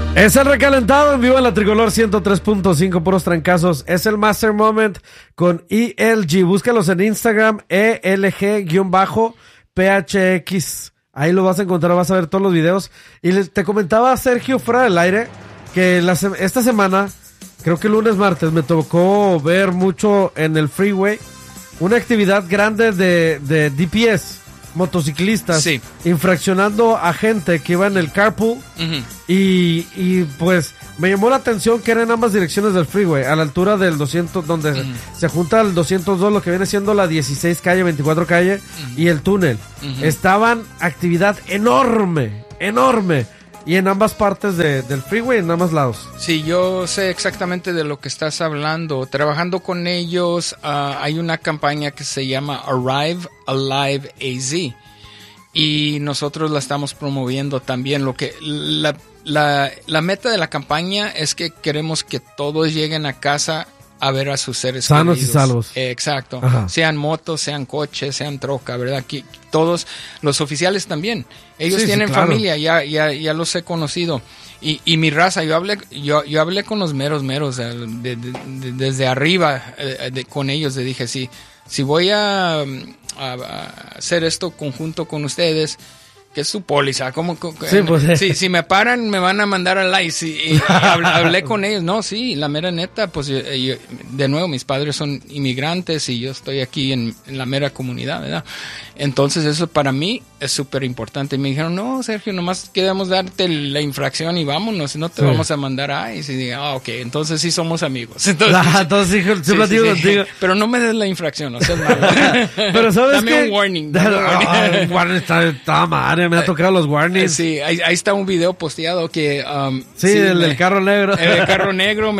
Es el recalentado en vivo en la Tricolor 103.5, puros trancazos. Es el Master Moment con ELG. Búscalos en Instagram, ELG_PHX. Ahí lo vas a encontrar, vas a ver todos los videos. Y te comentaba Sergio fuera del aire que esta semana, creo que lunes, martes, me tocó ver mucho en el freeway una actividad grande de DPS, motociclistas, sí, infraccionando a gente que iba en el carpool. Uh-huh. Y pues me llamó la atención que eran en ambas direcciones del freeway, a la altura del 200, donde uh-huh. se junta el 202, lo que viene siendo la 16 calle, 24 calle, uh-huh, y el túnel. Uh-huh. Estaban actividad enorme. Y en ambas partes del freeway, en ambos lados. Sí, yo sé exactamente de lo que estás hablando. Trabajando con ellos, hay una campaña que se llama Arrive Alive AZ. Y nosotros la estamos promoviendo también. La meta de la campaña es que queremos que todos lleguen a casa a ver a sus seres sanos queridos. Y salvos. Exacto. Ajá. Sean motos, sean coches, sean troca, ¿verdad? Que todos los oficiales también. Ellos tienen claro, familia, ya los he conocido. Y mi raza, yo hablé con los meros, desde arriba con ellos. Le dije, si voy a hacer esto conjunto con ustedes, que es su póliza, si me paran me van a mandar al ICE y hablé con ellos, no, sí, la mera neta, pues de nuevo mis padres son inmigrantes y yo estoy aquí en la mera comunidad, ¿verdad? Entonces eso para mí es súper importante. Me dijeron, no, Sergio, nomás queremos darte la infracción y vámonos, no te vamos a mandar a ICE. Y dije, ok, entonces sí somos amigos. Entonces sí, platico contigo. Pero no me des la infracción, no seas malo. Pero sabes dame un warning. Un warning está madre, me ha tocado los warnings. Sí, ahí está un video posteado que... del carro negro. El carro negro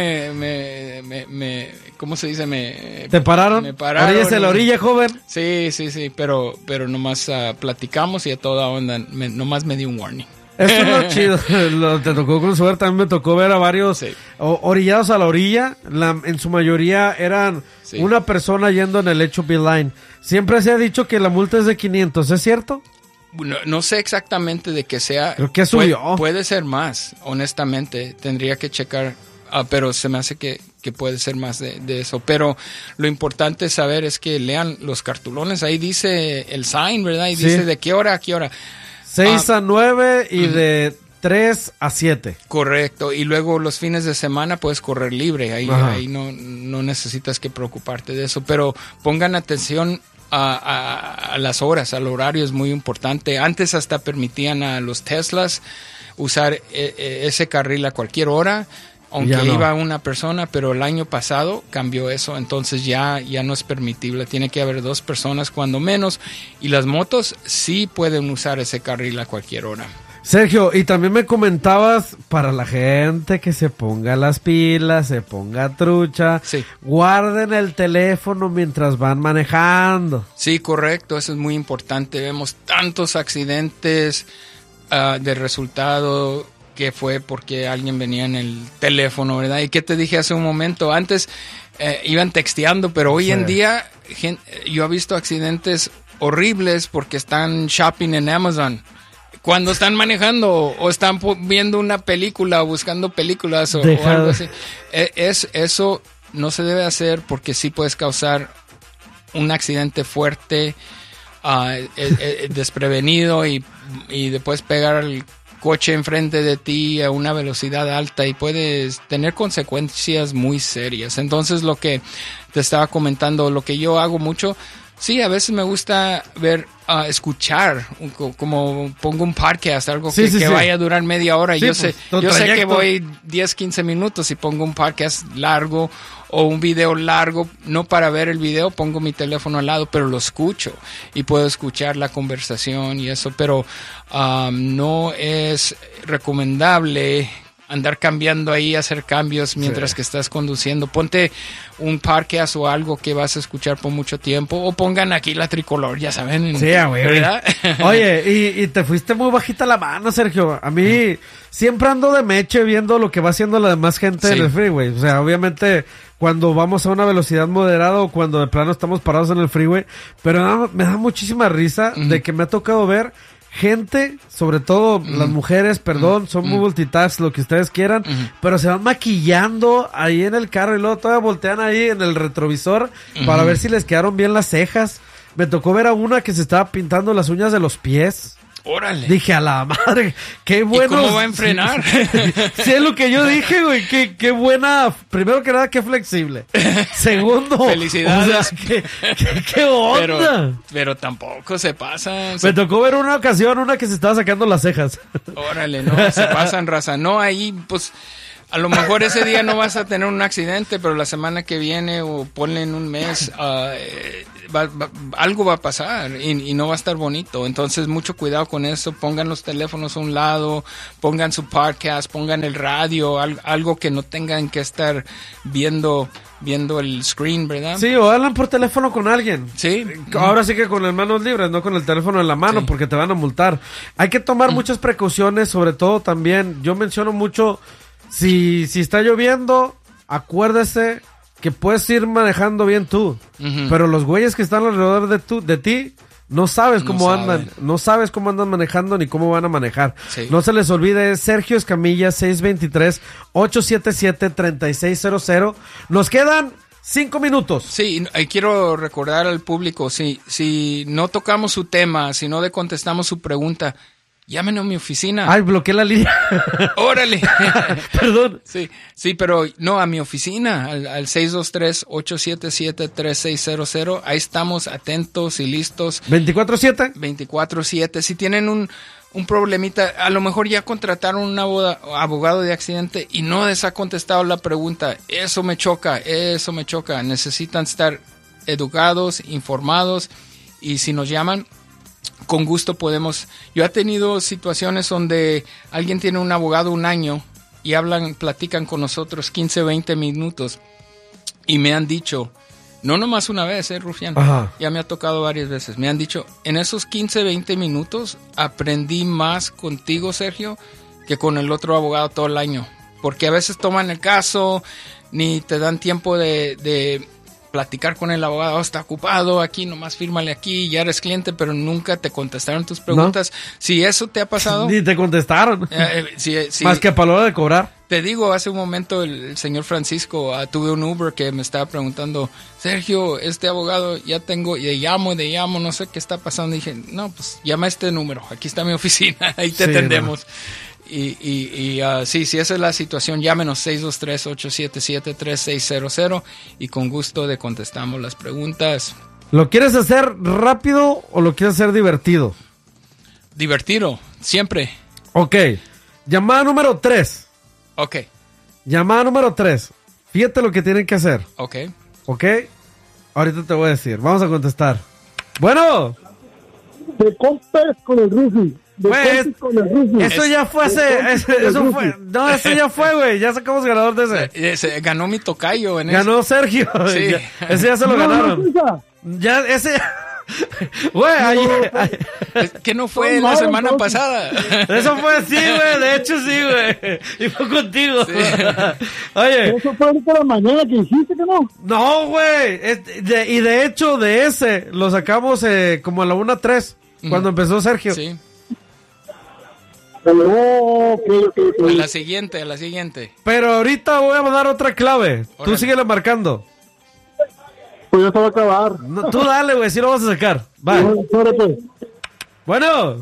¿cómo se dice? ¿Te pararon? Me pararon. ¿Orillas de la orilla, joven? Sí, pero nomás platicamos y a toda onda, nomás me dio un warning. Esto es lo chido. Te tocó con suerte. También me tocó ver a varios orillados a la orilla. En su mayoría eran una persona yendo en el HOP line. Siempre se ha dicho que la multa es de 500, ¿es cierto? No sé exactamente de qué sea. Creo que subió. Puede ser más, honestamente. Tendría que checar, pero se me hace que puede ser más de eso. Pero lo importante saber es que lean los cartulones. Ahí dice el sign, ¿verdad? Y dice de qué hora a qué hora. 6 a 9 y de 3 a 7. Correcto. Y luego los fines de semana puedes correr libre. Ahí no necesitas que preocuparte de eso. Pero pongan atención a las horas, al horario es muy importante. Antes hasta permitían a los Teslas usar ese carril a cualquier hora, aunque iba una persona, pero el año pasado cambió eso, entonces ya no es permitible. Tiene que haber 2 personas cuando menos, y las motos sí pueden usar ese carril a cualquier hora. Sergio, y también me comentabas, para la gente que se ponga las pilas, se ponga trucha, guarden el teléfono mientras van manejando. Sí, correcto, eso es muy importante. Vemos tantos accidentes de resultado que fue porque alguien venía en el teléfono, ¿verdad? Y que te dije hace un momento, antes iban texteando, pero hoy en día yo he visto accidentes horribles porque están shopping en Amazon. Cuando están manejando o están viendo una película o buscando películas o algo así. Eso no se debe hacer porque sí puedes causar un accidente fuerte, desprevenido y después pegar al coche enfrente de ti a una velocidad alta y puedes tener consecuencias muy serias. Entonces lo que te estaba comentando, lo que yo hago mucho, sí, a veces me gusta escuchar, como pongo un podcast, algo que vaya a durar media hora. Sí, yo sé que voy 10, 15 minutos y pongo un podcast largo o un video largo, no para ver el video, pongo mi teléfono al lado, pero lo escucho y puedo escuchar la conversación y eso, pero no es recomendable andar cambiando ahí, hacer cambios mientras que estás conduciendo. Ponte un podcast o algo que vas a escuchar por mucho tiempo, o pongan aquí la Tricolor, ya saben. Sí, güey. ¿Verdad? Oye, y te fuiste muy bajita la mano, Sergio. A mí siempre ando de meche viendo lo que va haciendo la demás gente en el freeway. O sea, obviamente cuando vamos a una velocidad moderada o cuando de plano estamos parados en el freeway, pero me da muchísima risa de que me ha tocado ver gente, sobre todo las mujeres, perdón, son muy multitask, lo que ustedes quieran, pero se van maquillando ahí en el carro y luego todavía voltean ahí en el retrovisor para ver si les quedaron bien las cejas. Me tocó ver a una que se estaba pintando las uñas de los pies. Órale. Dije, a la madre, qué bueno. ¿Y cómo va a enfrenar? Sí, es lo que yo dije, güey, qué buena, primero que nada, qué flexible. Segundo, felicidades. O sea, qué onda. Pero tampoco se pasan. Me tocó ver una ocasión, una que se estaba sacando las cejas. Órale, no, se pasan, raza. No, ahí, pues, a lo mejor ese día no vas a tener un accidente, pero la semana que viene o ponle en un mes, algo va a pasar y no va a estar bonito. Entonces, mucho cuidado con eso. Pongan los teléfonos a un lado, pongan su podcast, pongan el radio, algo que no tengan que estar viendo el screen, ¿verdad? Sí, o hablan por teléfono con alguien. Sí. Ahora sí que con las manos libres, no con el teléfono en la mano, porque te van a multar. Hay que tomar muchas precauciones, sobre todo también, yo menciono mucho, si está lloviendo, acuérdese que puedes ir manejando bien tú, pero los güeyes que están alrededor de ti, no sabes cómo andan, no sabes cómo andan manejando ni cómo van a manejar. Sí. No se les olvide, Sergio Escamilla, 623-877-3600. Nos quedan 5 minutos. Sí, y quiero recordar al público, si no tocamos su tema, si no le contestamos su pregunta, llámenos a mi oficina. Ay, bloqueé la línea. órale. Perdón. Sí, pero no, a mi oficina, al 623-877-3600. Ahí estamos atentos y listos. ¿24/7? 24/7. Si tienen un problemita, a lo mejor ya contrataron un abogado de accidente y no les ha contestado la pregunta. Eso me choca. Necesitan estar educados, informados, y si nos llaman, con gusto podemos. Yo he tenido situaciones donde alguien tiene un abogado un año y platican con nosotros 15, 20 minutos y me han dicho, no nomás una vez, Rufián, ya me ha tocado varias veces, me han dicho, en esos 15, 20 minutos aprendí más contigo, Sergio, que con el otro abogado todo el año, porque a veces toman el caso, ni te dan tiempo de platicar con el abogado, está ocupado, aquí nomás fírmale aquí, ya eres cliente, pero nunca te contestaron tus preguntas. ¿No? Si eso te ha pasado... Ni te contestaron. Sí, más que para la hora de cobrar. Te digo, hace un momento el señor Francisco, tuve un Uber que me estaba preguntando, Sergio, este abogado ya tengo, y le llamo, no sé qué está pasando. Y dije, no, pues llama a este número, aquí está mi oficina, ahí te atendemos. No. Y sí, si esa es la situación, llámenos 623-877-3600 y con gusto le contestamos las preguntas. ¿Lo quieres hacer rápido o lo quieres hacer divertido? Divertido, siempre. Ok, llamada número 3. Ok. Llamada número 3. Fíjate lo que tienen que hacer. Ok. Ok, ahorita te voy a decir, vamos a contestar. Bueno. Te compras con el Rufi. Pues, eso ya fue eso ya fue, güey. Ya sacamos ganador de ese. Ganó mi tocayo. Ganó Sergio. Sí. Ese ya se lo ganaron. Ya, ese. Güey, ¿qué no fue la semana pasada? Eso fue, sí, güey. De hecho, sí, güey. Y fue contigo. Sí. Oye. Eso fue ahorita la mañana que dijiste que no. No, güey. Y de hecho, de ese lo sacamos como a la 1:03 cuando empezó Sergio. Sí. Okay. A la siguiente. Pero ahorita voy a mandar otra clave. Órale. Tú síguele marcando. Pues ya se va a acabar. No, tú dale, güey, si lo vas a sacar. Va. Bueno.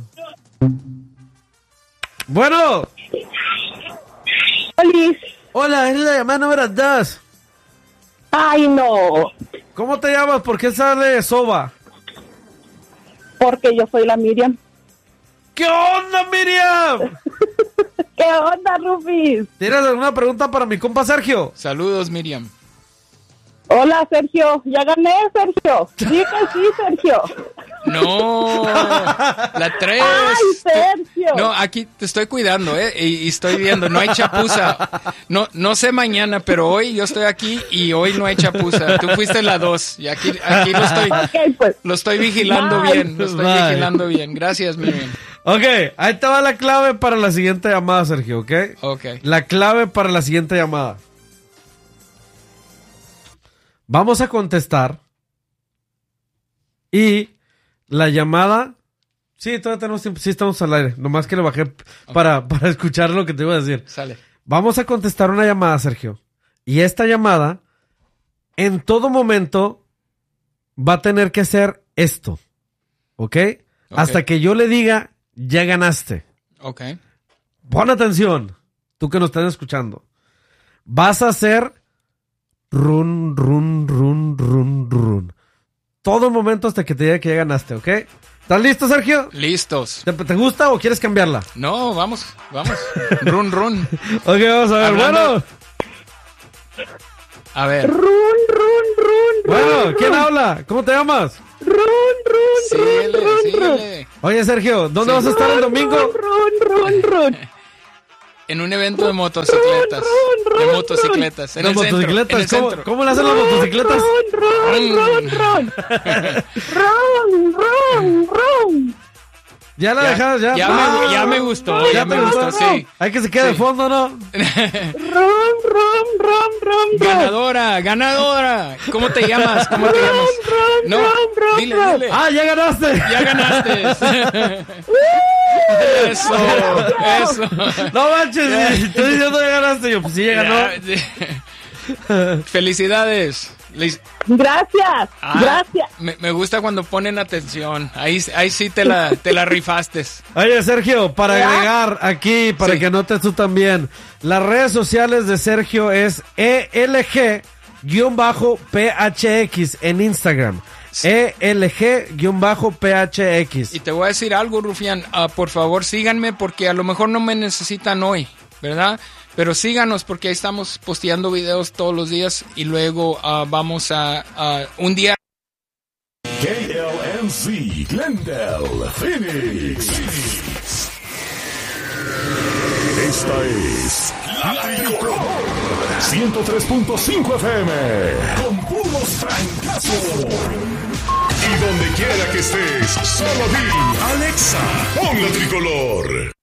Hola, es la llamada número 2. Ay, no. ¿Cómo te llamas? ¿Por qué sale Soba? Porque yo soy la Miriam. ¿Qué onda, Miriam? ¿Qué onda, Rufis? ¿Tienes alguna pregunta para mi compa Sergio? Saludos, Miriam. Hola, Sergio. Ya gané, Sergio. Sí que sí, Sergio. No, la 3. Ay, Sergio. No, aquí te estoy cuidando, y estoy viendo, no hay chapuza. No sé mañana, pero hoy yo estoy aquí y hoy no hay chapuza. Tú fuiste la 2 y aquí lo estoy vigilando bien. Lo estoy vigilando bien. Gracias, Miriam. Ok, ahí te va la clave para la siguiente llamada, Sergio, ¿ok? Ok. La clave para la siguiente llamada. Vamos a contestar y la llamada Sí, todavía tenemos tiempo. Sí, estamos al aire. Nomás que lo bajé para escuchar lo que te iba a decir. Sale. Vamos a contestar una llamada, Sergio. Y esta llamada, en todo momento, va a tener que ser esto. ¿Ok? Hasta que yo le diga, ya ganaste. Ok. Pon atención, tú que nos estás escuchando. Vas a hacer run, run, run, run, run. Todo momento hasta que te diga que ya ganaste, ¿ok? ¿Estás listo, Sergio? Listos. ¿Te gusta o quieres cambiarla? No, vamos. Run, run. Ok, vamos a ver. Hablando- Bueno, A ver. Run, run, run, bueno, run, ¿quién run, habla? ¿Cómo te llamas? Run, run, Síguele, run, run, síguele. Oye, Sergio, ¿dónde Sí. vas a estar el domingo? Run, run, run. En un evento de motocicletas. De motocicletas. En Las el centro, en motocicletas, el ¿cómo, centro. cómo le hacen las motocicletas? Run, run, run. Run, run, run. Ya la dejaron, ya. Ya me gustó, ya me gustó, sí. Hay que se quede de Sí. fondo, ¿no? Run, run, run, run. Ganadora. ¿Cómo te llamas? No, dile. ¡Ah, ya ganaste! Ya ganaste. Eso. No manches, estoy diciendo ya ganaste. Yo, pues sí, ya ganó. Felicidades. Gracias, gracias. Me gusta cuando ponen atención. Ahí sí te la rifaste. Oye, Sergio, para agregar aquí, para Sí. que notes tú también, las redes sociales de Sergio es ELG-PHX en Instagram. ELG-PHX. Y te voy a decir algo, Rufián. Por favor, síganme porque a lo mejor no me necesitan hoy, ¿verdad? Pero síganos porque ahí estamos posteando videos todos los días y luego vamos a un día. KLNC Glendale, Phoenix. Esta es La Tricolor 103.5 FM con puros francazos. Y donde quiera que estés, solo di Alexa, pon La Tricolor.